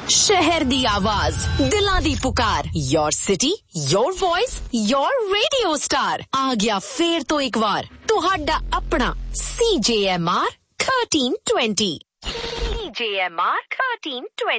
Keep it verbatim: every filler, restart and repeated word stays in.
शहर दी आवाज, दिलां दी पुकार, your city, your voice, your radio star. आ गया फेर तो एक बार तुहाडा अपना C J M R thirteen twenty. C J M R thirteen twenty.